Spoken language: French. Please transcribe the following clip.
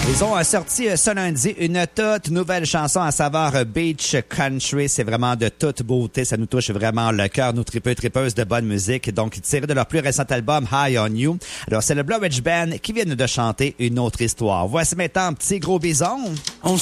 Ils ont sorti ce lundi une toute nouvelle chanson à saveur Beach Country. C'est vraiment de toute beauté. Ça nous touche vraiment le cœur, nous tripeuses de bonne musique. Donc, tiré de leur plus récent album, High on You. Alors, c'est le Blue Ridge Band qui viennent de chanter une autre histoire. Voici maintenant Petit Gros Bison. On